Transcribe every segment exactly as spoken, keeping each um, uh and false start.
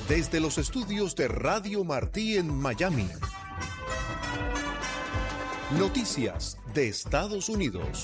Desde los estudios de Radio Martí en Miami. Noticias de Estados Unidos.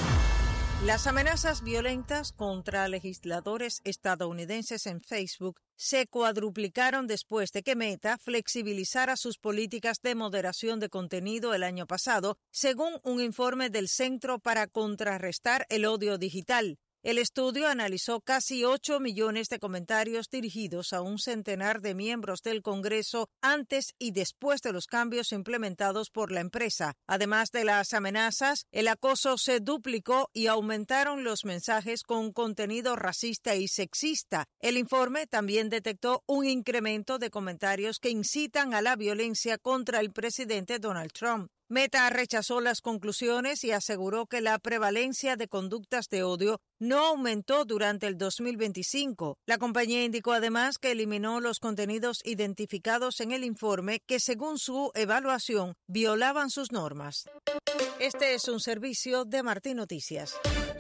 Las amenazas violentas contra legisladores estadounidenses en Facebook se cuadruplicaron después de que Meta flexibilizara sus políticas de moderación de contenido el año pasado, según un informe del Centro para Contrarrestar el Odio Digital. El estudio analizó casi ocho millones de comentarios dirigidos a un centenar de miembros del Congreso antes y después de los cambios implementados por la empresa. Además de las amenazas, el acoso se duplicó y aumentaron los mensajes con contenido racista y sexista. El informe también detectó un incremento de comentarios que incitan a la violencia contra el presidente Donald Trump. Meta rechazó las conclusiones y aseguró que la prevalencia de conductas de odio no aumentó durante el dos mil veinticinco. La compañía indicó además que eliminó los contenidos identificados en el informe que, según su evaluación, violaban sus normas. Este es un servicio de Martí Noticias.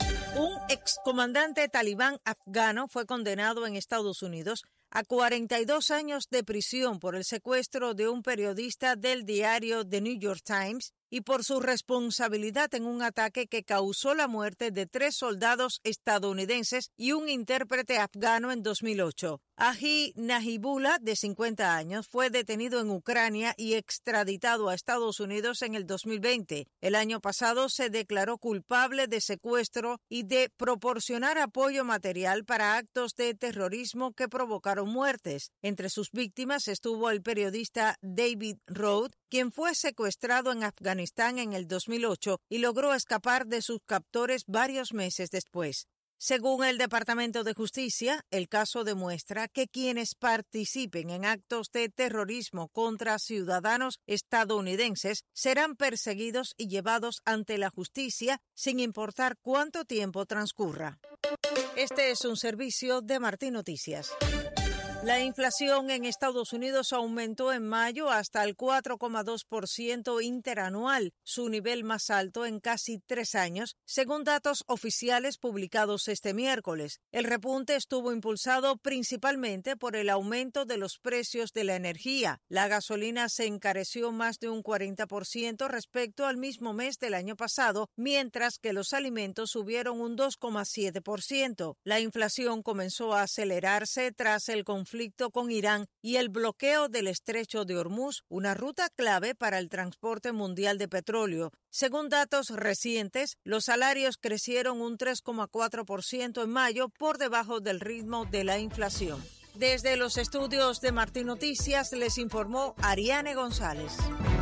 Un excomandante talibán afgano fue condenado en Estados Unidos a cuarenta y dos años de prisión por el secuestro de un periodista del diario The New York Times y por su responsabilidad en un ataque que causó la muerte de tres soldados estadounidenses y un intérprete afgano en dos mil ocho. Aji Najibullah, de cincuenta años, fue detenido en Ucrania y extraditado a Estados Unidos en el dos mil veinte. El año pasado se declaró culpable de secuestro y de proporcionar apoyo material para actos de terrorismo que provocaron muertes. Entre sus víctimas estuvo el periodista David Rohde, quien fue secuestrado en Afganistán en el dos mil ocho y logró escapar de sus captores varios meses después. Según el Departamento de Justicia, el caso demuestra que quienes participen en actos de terrorismo contra ciudadanos estadounidenses serán perseguidos y llevados ante la justicia sin importar cuánto tiempo transcurra. Este es un servicio de Martí Noticias. La inflación en Estados Unidos aumentó en mayo hasta el cuatro coma dos por ciento interanual, su nivel más alto en casi tres años, según datos oficiales publicados este miércoles. El repunte estuvo impulsado principalmente por el aumento de los precios de la energía. La gasolina se encareció más de un cuarenta por ciento respecto al mismo mes del año pasado, mientras que los alimentos subieron un dos coma siete por ciento. La inflación comenzó a acelerarse tras el conflicto conflicto con Irán y el bloqueo del estrecho de Hormuz, una ruta clave para el transporte mundial de petróleo. Según datos recientes, los salarios crecieron un tres coma cuatro por ciento en mayo, por debajo del ritmo de la inflación. Desde los estudios de Martí Noticias les informó Ariane González.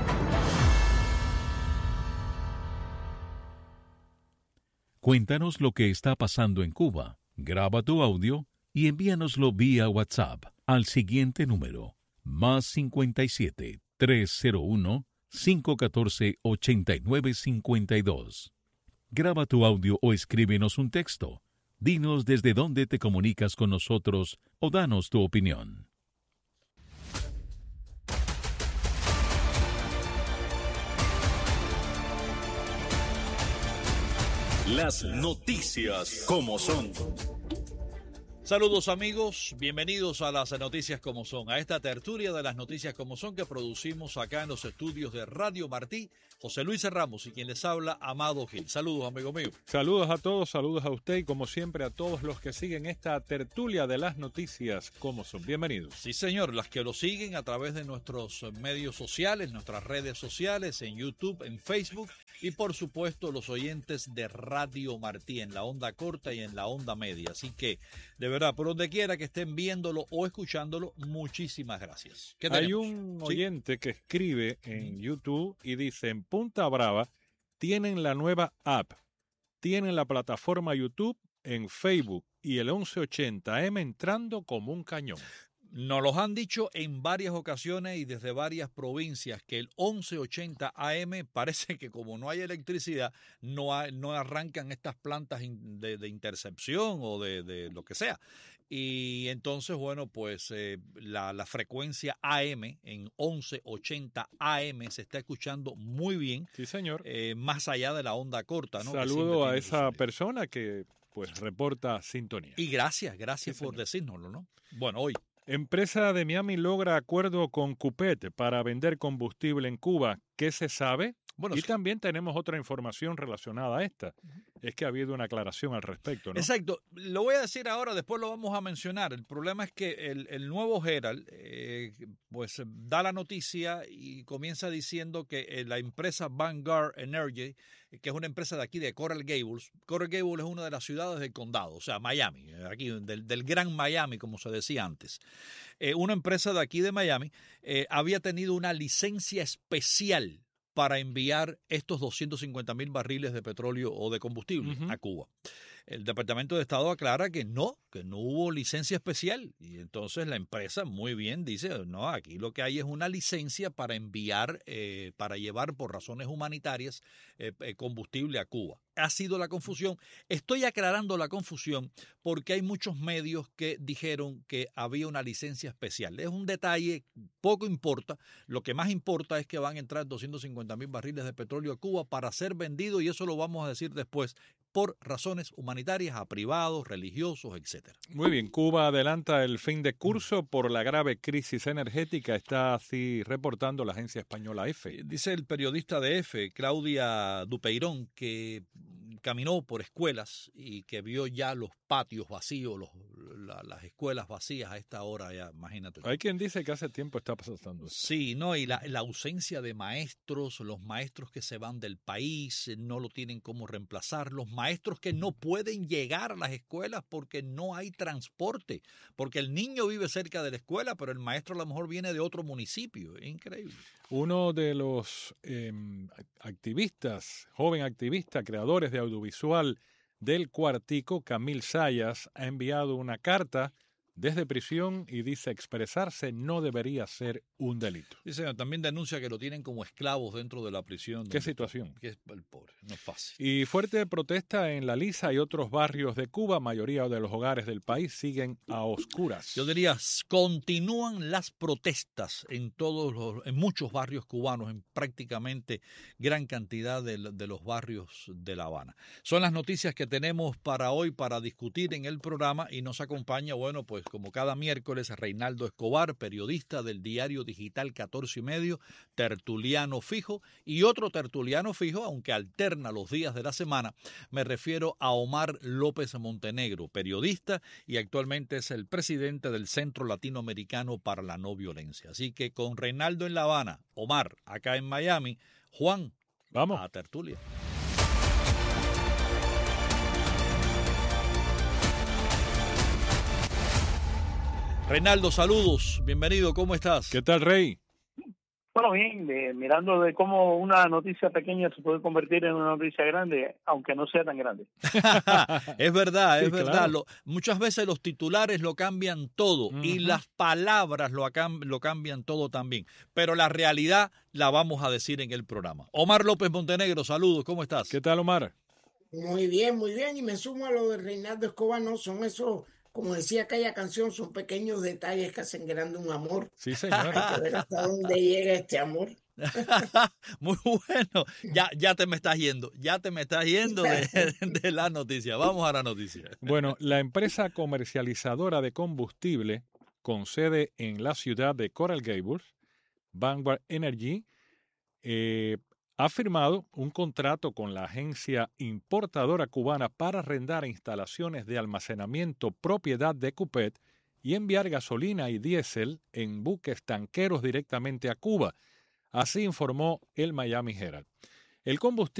Cuéntanos lo que está pasando en Cuba. Graba tu audio y envíanoslo vía WhatsApp al siguiente número, más cincuenta y siete, trescientos uno, quinientos catorce, ochenta y nueve cincuenta y dos. Graba tu audio o escríbenos un texto. Dinos desde dónde te comunicas con nosotros o danos tu opinión. Las noticias como son. Saludos amigos, bienvenidos a las noticias como son, a esta tertulia de las noticias como son que producimos acá en los estudios de Radio Martí, José Luis Ramos y quien les habla, Amado Gil. Saludos, amigo mío. Saludos a todos, saludos a usted y como siempre a todos los que siguen esta tertulia de las noticias como son. Bienvenidos. Sí señor, las que lo siguen a través de nuestros medios sociales, nuestras redes sociales, en YouTube, en Facebook y por supuesto los oyentes de Radio Martí en la onda corta y en la onda media. Así que de verdad, por donde quiera que estén viéndolo o escuchándolo, muchísimas gracias. ¿Qué Hay un oyente ¿Sí? que escribe en YouTube y dice, en Punta Brava tienen la nueva app, tienen la plataforma YouTube en Facebook y el once ochenta eme entrando como un cañón. Nos los han dicho en varias ocasiones y desde varias provincias que el once ochenta A M parece que como no hay electricidad, no, hay, no arrancan estas plantas de, de intercepción o de, de lo que sea. Y entonces, bueno, pues eh, la, la frecuencia A M en once ochenta A M se está escuchando muy bien. Sí, señor. Eh, más allá de la onda corta, ¿no? Saludo a esa persona que pues reporta sintonía. Y gracias, gracias sí, por señor. decírnoslo, ¿no? Bueno, hoy. Empresa de Miami logra acuerdo con Cupet para vender combustible en Cuba. ¿Qué se sabe? Bueno, y sí. también tenemos otra información relacionada a esta. Es que ha habido una aclaración al respecto, ¿no? Exacto. Lo voy a decir ahora, después lo vamos a mencionar. El problema es que el, el nuevo Herald eh, pues da la noticia y comienza diciendo que eh, la empresa Vanguard Energy, que es una empresa de aquí de Coral Gables, Coral Gables es una de las ciudades del condado, o sea, Miami, aquí del, del Gran Miami, como se decía antes. Eh, una empresa de aquí de Miami eh, había tenido una licencia especial para enviar estos doscientos cincuenta mil barriles de petróleo o de combustible uh-huh. a Cuba. El Departamento de Estado aclara que no, que no hubo licencia especial. Y entonces la empresa muy bien dice, no, aquí lo que hay es una licencia para enviar, eh, para llevar por razones humanitarias eh, combustible a Cuba. Ha sido la confusión. Estoy aclarando la confusión porque hay muchos medios que dijeron que había una licencia especial. Es un detalle, poco importa. Lo que más importa es que van a entrar doscientos cincuenta mil barriles de petróleo a Cuba para ser vendido, y eso lo vamos a decir después, por razones humanitarias a privados, religiosos, etcétera. Muy bien, Cuba adelanta el fin de curso por la grave crisis energética, está así reportando la agencia española EFE. Dice el periodista de EFE, Claudia Dupeirón, que caminó por escuelas y que vio ya los patios vacíos, los, la, las escuelas vacías a esta hora ya, imagínate. Hay quien dice que hace tiempo está pasando eso. Sí, no, y la, la ausencia de maestros, los maestros que se van del país, no lo tienen cómo reemplazar, los maestros que no pueden llegar a las escuelas porque no hay transporte, porque el niño vive cerca de la escuela, pero el maestro a lo mejor viene de otro municipio, es increíble. Uno de los eh, activistas, joven activista, creadores de audiovisual del Cuartico, Camil Sayas, ha enviado una carta desde prisión y dice expresarse no debería ser un delito. Sí, señor, también denuncia que lo tienen como esclavos dentro de la prisión. ¿Qué situación? Que es el pobre, no es fácil. Y fuerte protesta en La Lisa y otros barrios de Cuba. Mayoría de los hogares del país siguen a oscuras. Yo diría, continúan las protestas en todos los, en muchos barrios cubanos, en prácticamente gran cantidad de, de los barrios de La Habana. Son las noticias que tenemos para hoy para discutir en el programa, y nos acompaña, bueno, pues como cada miércoles, Reinaldo Escobar, periodista del diario digital catorce y medio, tertuliano fijo, y otro tertuliano fijo, aunque alterna los días de la semana. Me refiero a Omar López Montenegro, periodista y actualmente es el presidente del Centro Latinoamericano para la No Violencia. Así que con Reinaldo en La Habana, Omar acá en Miami, Juan, vamos a tertulia. Reinaldo, saludos, bienvenido, ¿cómo estás? ¿Qué tal, Rey? Bueno, bien, eh, mirando de cómo una noticia pequeña se puede convertir en una noticia grande, aunque no sea tan grande. Es verdad, es sí, verdad. Claro. Lo, muchas veces los titulares lo cambian todo uh-huh. y las palabras lo, acam, lo cambian todo también. Pero la realidad la vamos a decir en el programa. Omar López Montenegro, saludos, ¿cómo estás? ¿Qué tal, Omar? Muy bien, muy bien. Y me sumo a lo de Reinaldo Escobar, no son esos... Como decía aquella canción, son pequeños detalles que hacen grande un amor. Sí, señor. Hay que ver hasta dónde llega este amor. Muy bueno. Ya, ya te me estás yendo. Ya te me estás yendo de, de la noticia. Vamos a la noticia. Bueno, la empresa comercializadora de combustible con sede en la ciudad de Coral Gables, Vanguard Energy, eh, ha firmado un contrato con la agencia importadora cubana para arrendar instalaciones de almacenamiento propiedad de Cupet y enviar gasolina y diésel en buques tanqueros directamente a Cuba. Así informó el Miami Herald. El combustible